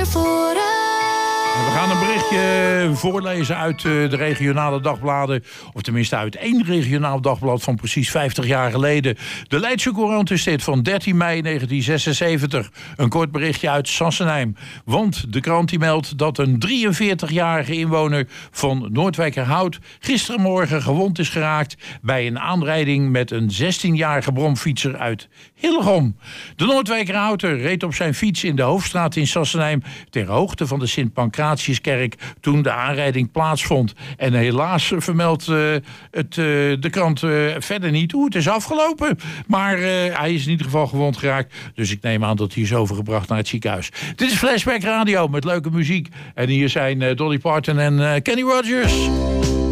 weer vooruit. We gaan een berichtje voorlezen uit de regionale dagbladen. Of tenminste uit één regionaal dagblad van precies 50 jaar geleden. De Leidse Courant is dit van 13 mei 1976. Een kort berichtje uit Sassenheim. Want de krant die meldt dat een 43-jarige inwoner van Noordwijkerhout gisterenmorgen gewond is geraakt bij een aanrijding met een 16-jarige bromfietser uit Hillegom. De Noordwijkerhouter reed op zijn fiets in de Hoofdstraat in Sassenheim ter hoogte van de Sint-Pancratiuskerk toen de aanrijding plaatsvond. En helaas vermeldt de krant verder niet hoe het is afgelopen. Maar hij is in ieder geval gewond geraakt. Dus ik neem aan dat hij is overgebracht naar het ziekenhuis. Dit is Flashback Radio met leuke muziek. En hier zijn Dolly Parton en Kenny Rogers.